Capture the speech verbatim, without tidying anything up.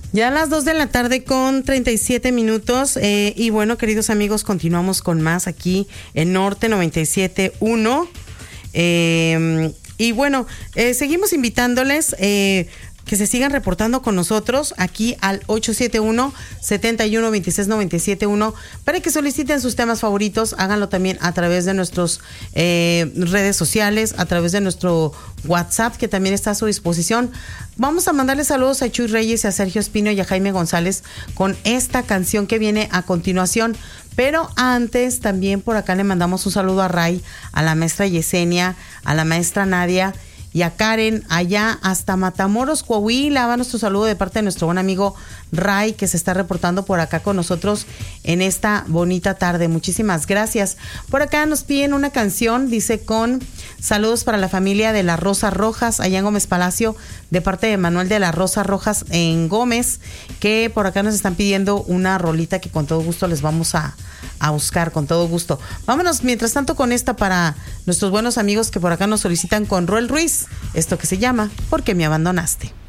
Ya a las dos de la tarde con treinta y siete minutos. Eh, y bueno, queridos amigos, continuamos con más aquí en Norte noventa y siete punto uno. Eh, y bueno, eh, seguimos invitándoles eh, que se sigan reportando con nosotros aquí al ocho siete uno, siete uno, dos seis nueve siete uno para que soliciten sus temas favoritos. Háganlo también a través de nuestras eh, redes sociales, a través de nuestro WhatsApp, que también está a su disposición. Vamos a mandarle saludos a Chuy Reyes y a Sergio Espino y a Jaime González con esta canción que viene a continuación. Pero antes, también por acá le mandamos un saludo a Ray, a la maestra Yesenia, a la maestra Nadia y a Karen, allá hasta Matamoros, Coahuila. Va nuestro saludo de parte de nuestro buen amigo Ray, que se está reportando por acá con nosotros en esta bonita tarde. Muchísimas gracias. Por acá nos piden una canción, dice, con saludos para la familia de la Rosa Rojas, allá en Gómez Palacio, de parte de Manuel de la Rosa Rojas en Gómez, que por acá nos están pidiendo una rolita que con todo gusto les vamos a, a buscar, con todo gusto. Vámonos mientras tanto con esta para nuestros buenos amigos que por acá nos solicitan, con Roel Ruiz, esto que se llama ¿Por qué me abandonaste?